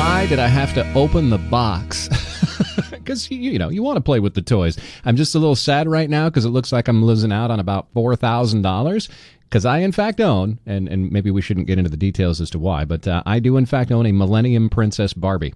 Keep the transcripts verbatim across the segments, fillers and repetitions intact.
Why did I have to open the box? Because, you, you know, you want to play with the toys. I'm just a little sad right now because it looks like I'm losing out on about four thousand dollars. Because I, in fact, own, and, and maybe we shouldn't get into the details as to why, but uh, I do, in fact, own a Millennium Princess Barbie.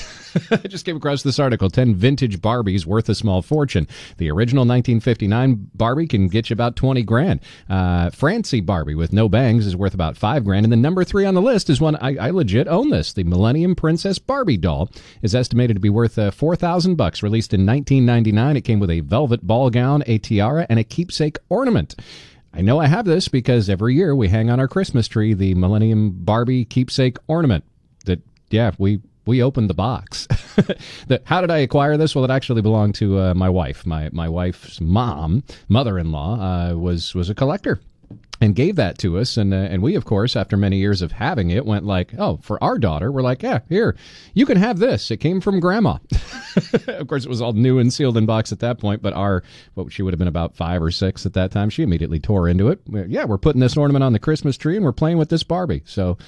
I just came across this article, ten vintage Barbies worth a small fortune. The original nineteen fifty-nine Barbie can get you about twenty grand. Uh, Francie Barbie with no bangs is worth about five grand. And the number three on the list is one, I, I legit own this. The Millennium Princess Barbie doll is estimated to be worth uh, four thousand bucks. Released in nineteen ninety-nine, it came with a velvet ball gown, a tiara, and a keepsake ornament. I know I have this because every year we hang on our Christmas tree the Millennium Barbie keepsake ornament. That, yeah, we... We opened the box. the, how did I acquire this? Well, it actually belonged to uh, my wife. My my wife's mom, mother-in-law, uh, was was a collector and gave that to us. And uh, and we, of course, after many years of having it, went like, oh, for our daughter, we're like, yeah, here, you can have this. It came from Grandma. Of course, it was all new and sealed in box at that point. But our, what she would have been about five or six at that time, she immediately tore into it. Yeah, we're putting this ornament on the Christmas tree and we're playing with this Barbie. So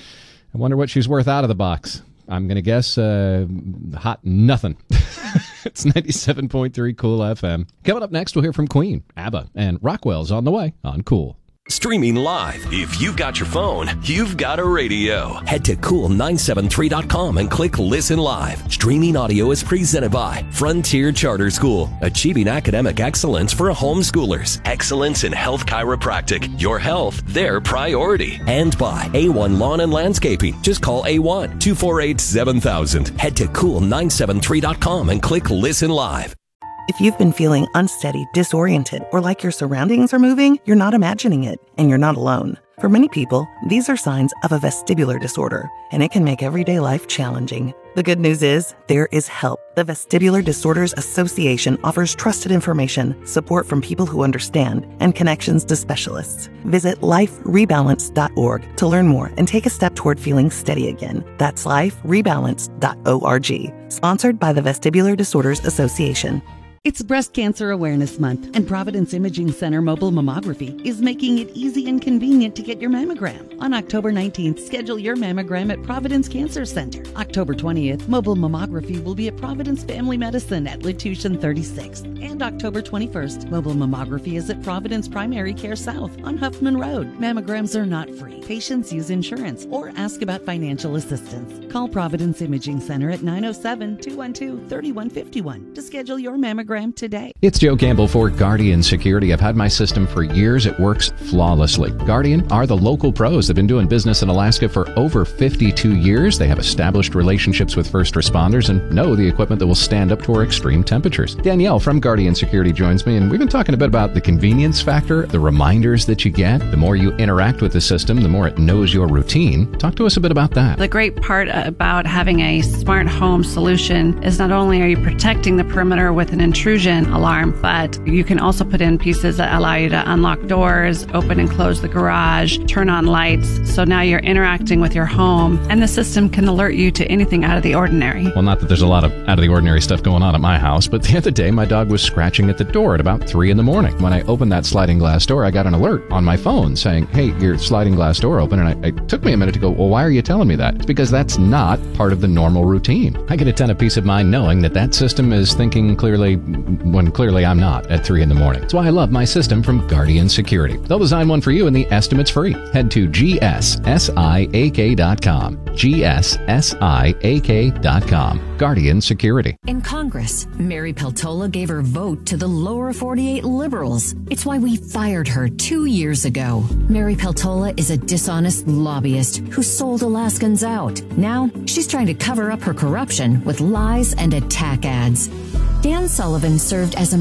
I wonder what she's worth out of the box. I'm going to guess uh, hot nothing. It's ninety-seven point three Cool F M. Coming up next, we'll hear from Queen, ABBA, and Rockwell's on the way on Cool. Streaming live. If you've got your phone, you've got a radio. Head to cool nine seven three dot com and click Listen Live. Streaming audio is presented by Frontier Charter School, achieving academic excellence for homeschoolers. Excellence in health chiropractic. Your health, their priority. And by A one Lawn and Landscaping. Just call A one, two four eight, seven thousand. Head to cool nine seven three dot com and click Listen Live. If you've been feeling unsteady, disoriented, or like your surroundings are moving, you're not imagining it, and you're not alone. For many people, these are signs of a vestibular disorder, and it can make everyday life challenging. The good news is, there is help. The Vestibular Disorders Association offers trusted information, support from people who understand, and connections to specialists. Visit life rebalance dot org to learn more and take a step toward feeling steady again. That's life rebalance dot org. Sponsored by the Vestibular Disorders Association. It's Breast Cancer Awareness Month, and Providence Imaging Center Mobile Mammography is making it easy and convenient to get your mammogram. On October nineteenth, schedule your mammogram at Providence Cancer Center. October twentieth, mobile mammography will be at Providence Family Medicine at Latution thirty-sixth. And October twenty-first, mobile mammography is at Providence Primary Care South on Huffman Road. Mammograms are not free. Patients use insurance or ask about financial assistance. Call Providence Imaging Center at nine oh seven, two one two, three one five one to schedule your mammogram today. It's Joe Campbell for Guardian Security. I've had my system for years. It works flawlessly. Guardian are the local pros. They've been doing business in Alaska for over fifty-two years. They have established relationships with first responders and know the equipment that will stand up to our extreme temperatures. Danielle from Guardian Security joins me, and we've been talking a bit about the convenience factor, the reminders that you get. The more you interact with the system, the more it knows your routine. Talk to us a bit about that. The great part about having a smart home solution is not only are you protecting the perimeter with an intrusion alarm, but you can also put in pieces that allow you to unlock doors, open and close the garage, turn on lights. So now you're interacting with your home, and the system can alert you to anything out of the ordinary. Well, not that there's a lot of out of the ordinary stuff going on at my house, but the other day my dog was scratching at the door at about three in the morning. When I opened that sliding glass door, I got an alert on my phone saying, hey, your sliding glass door open. And I, it took me a minute to go, well, why are you telling me that? It's because that's not part of the normal routine. I get a ton of peace of mind knowing that that system is thinking clearly when clearly I'm not at three in the morning. That's why I love my system from Guardian Security. They'll design one for you and the estimate's free. Head to G S S I A K dot com. G S S I A K dot com. Guardian Security. In Congress, Mary Peltola gave her vote to the lower forty-eight liberals. It's why we fired her two years ago. Mary Peltola is a dishonest lobbyist who sold Alaskans out. Now, she's trying to cover up her corruption with lies and attack ads. Dan Sullivan served as a